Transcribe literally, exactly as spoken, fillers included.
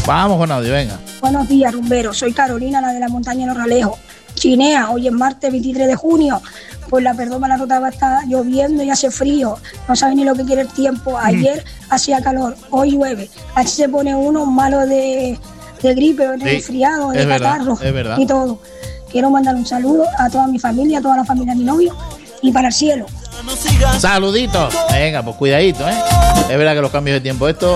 Vamos con audio, venga. Buenos días, rumbero. Soy Carolina, la de la montaña de los Ralejos. Chinea, hoy es martes veintitrés de junio. Pues la perdona la nota va a estar lloviendo y hace frío. No sabe ni lo que quiere el tiempo. Ayer mm. hacía calor, hoy llueve. Así se pone uno malo de, de gripe, de sí, resfriado, de catarro y todo. Quiero mandar un saludo a toda mi familia, a toda la familia de mi novio y para el cielo. Saluditos. Venga, pues cuidadito, ¿eh? Es verdad que los cambios de tiempo, esto